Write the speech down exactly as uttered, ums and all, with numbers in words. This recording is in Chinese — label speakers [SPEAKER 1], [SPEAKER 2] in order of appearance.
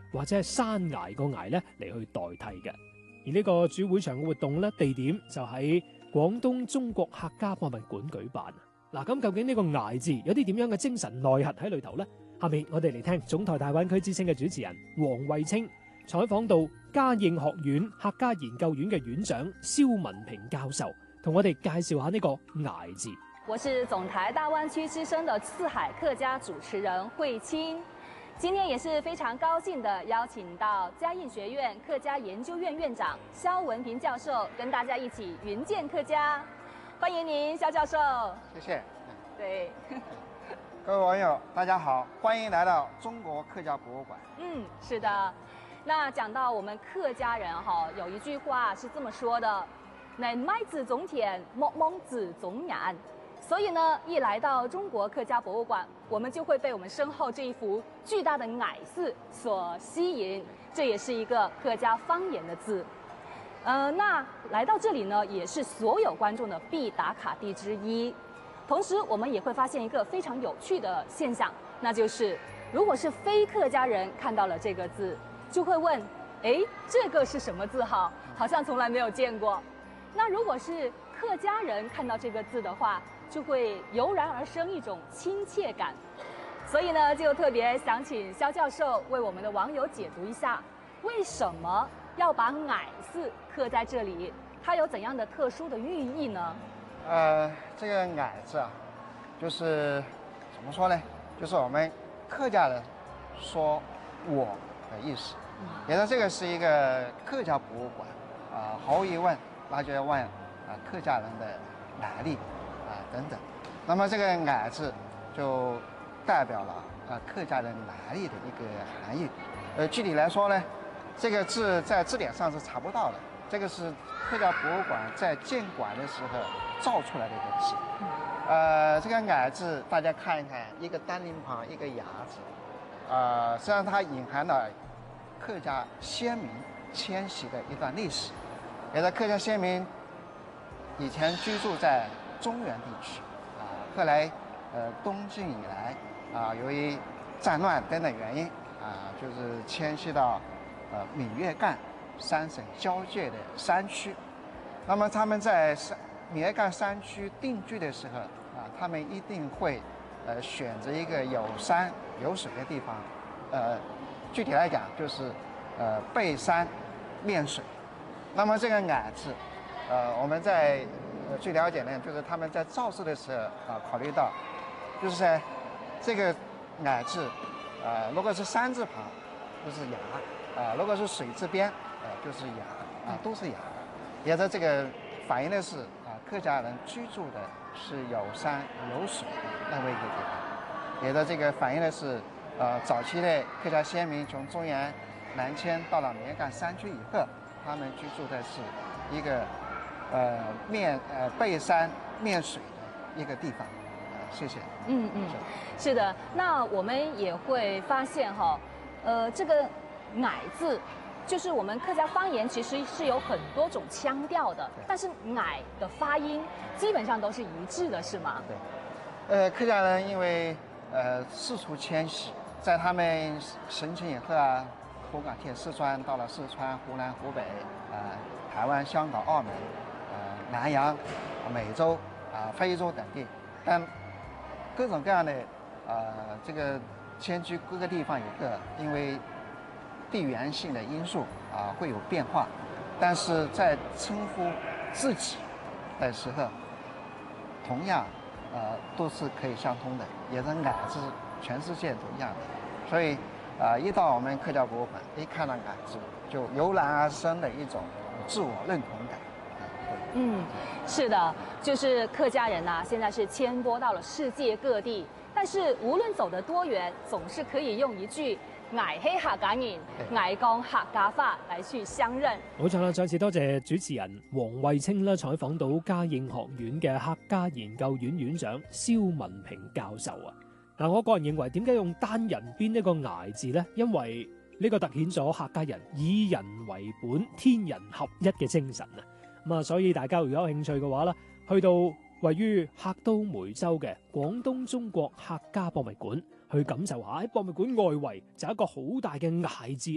[SPEAKER 1] 或者係山崖個崖咧嚟去代替嘅。而呢個主會場嘅活動咧，地點就喺廣東中國客家博物館舉辦。嗱，咁究竟呢個崖字有啲點樣嘅精神內核喺裏頭呢？下面我哋嚟聽總台大灣區之聲嘅主持人黃慧清採訪到嘉應學院客家研究院嘅院長蕭文平教授，同我哋介紹下呢個崖字。
[SPEAKER 2] 我是總台大灣區之聲的四海客家主持人慧清，今天也是非常高興的邀請到嘉應學院客家研究院院長蕭文平教授跟大家一起雲見客家，歡迎您，蕭教授。
[SPEAKER 3] 謝謝。
[SPEAKER 2] 對。
[SPEAKER 3] 各位網友，大家好，歡迎來到中國客家博物館。
[SPEAKER 2] 嗯，是的。那講到我們客家人哈，有一句話是這麼說的：能麥子種田，莫蒙子種眼。所以呢，一來到中國客家博物館，我們就會被我們身後這一幅巨大的崖字所吸引。這也是一個客家方言的字。呃，那來到這裡呢，也是所有觀眾的必打卡地之一。同時，我們也會發現一個非常有趣的現象，那就是如果是非客家人看到了這個字，就會問：誒，這個是什麼字號？好像從來沒有見過。那如果是客家人看到這個字的話，就會油然而生一種親切感。所以呢，就特別想請蕭教授為我們的網友解讀一下，為什麼要把崖字刻在這裡？它有怎樣的特殊的寓意呢？
[SPEAKER 3] 呃，這個崖字啊，就是怎麼說呢？就是我們客家人說我的意思。也說這個是一個客家博物館啊、呃，毫無疑問，那就要問啊、呃、客家人的來歷啊、呃、等等。那麼這個崖字就代表了啊、呃、客家人來歷的一個含義。呃，具體來說呢，這個字在字典上是查不到的。這個是客家博物館在建館的時候造出來的東西。呃，這個崖字大家看一看，一個單人旁，一個牙字，呃，實際上它隱含了客家先民遷徙的一段歷史。也是客家先民以前居住在中原地區，啊、呃，後來呃東晉以來啊、呃，由於戰亂等等原因啊、呃，就是遷徙到呃閩粵贛三省交界的山區。那麼他們在山闽粵贛山區定居的時候啊，他們一定會呃選擇一個有山有水的地方，呃，具體來講就是呃背山面水。那麼這個崖字，呃，我們在呃據了解呢，就是他們在造字的時候啊，考慮到就是在這個崖字，呃，如果是山字旁就是崖，啊、呃，如果是水字邊，呃，就是崖，啊，都是崖。也在這個反映的是啊，客家人居住的是有山有水的那麼一個地方。也在這個反映的是，呃，早期的客家先民從中原南遷到了闽粵贛山區以後，他們居住的是一個，呃，面呃背山面水的一個地方。呃，謝謝。
[SPEAKER 2] 嗯嗯，是的。那我們也會發現哈，呃，這個崖字。就是我們客家方言其實是有很多種腔調的，但是崖的發音基本上都是一致的，是嗎？
[SPEAKER 3] 對，呃，客家人因為呃四處遷徙，在他們省親以後啊，胡港鐵四川到了四川、湖南、湖北、呃台灣、香港、澳門、呃南洋、美洲啊、呃、非洲等地，但各種各樣的呃這個遷居各個地方以後，因為地緣性的因素啊會有變化，但是在稱呼自己的時候，同樣呃都是可以相通的，也是崖字全世界都一樣的。所以啊、呃，一到我們客家博物館，一看到崖字，就油然而生的一種自我認同感。
[SPEAKER 2] 嗯，是的，就是客家人啊，現在是遷徙到了世界各地，但是無論走得多遠，總是可以用一句崖係客家人，崖講客家話嚟去相認。
[SPEAKER 1] 冇錯啦，再次多謝主持人黃慧清啦，採訪到嘉應學院嘅客家研究院院長蕭文平教授啊。嗱，我個人認為，點解用單人邊一個崖字呢？因為呢個凸顯咗客家人以人為本、天人合一嘅精神啊。咁啊，所以大家如果有興趣嘅話啦，去到位於客都梅州嘅廣東中國客家博物館，去感受下喺博物館外圍就有一個好大嘅崖字